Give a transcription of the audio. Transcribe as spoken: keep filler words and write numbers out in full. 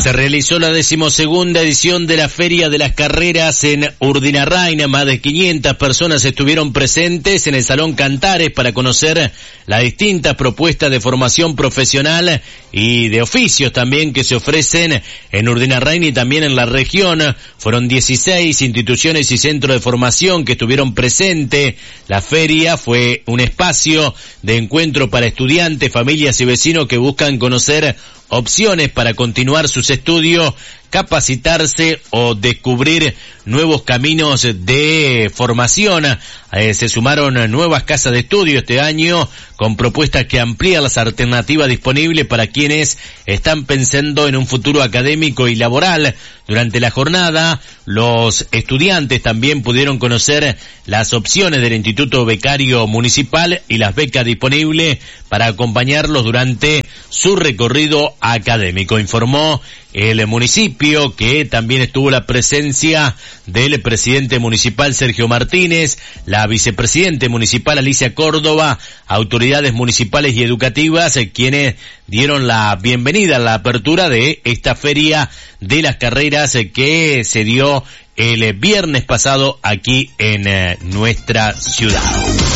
Se realizó la decimosegunda edición de la Feria de las Carreras en Urdinarraina. Más de quinientas personas estuvieron presentes en el Salón Cantares para conocer las distintas propuestas de formación profesional y de oficios también que se ofrecen en Urdinarraina y también en la región. Fueron dieciséis instituciones y centros de formación que estuvieron presentes. La feria fue un espacio de encuentro para estudiantes, familias y vecinos que buscan conocer opciones para continuar sus estudios, capacitarse o descubrir nuevos caminos de formación. Eh, se sumaron nuevas casas de estudio este año con propuestas que amplían las alternativas disponibles para quienes están pensando en un futuro académico y laboral. Durante la jornada, los estudiantes también pudieron conocer las opciones del Instituto Becario Municipal y las becas disponibles para acompañarlos durante su recorrido académico, informó el municipio, que también estuvo la presencia del presidente municipal Sergio Martínez, la vicepresidente municipal Alicia Córdoba, autoridades municipales y educativas, eh, quienes dieron la bienvenida a la apertura de esta feria de las carreras eh, que se dio el viernes pasado aquí en eh, nuestra ciudad.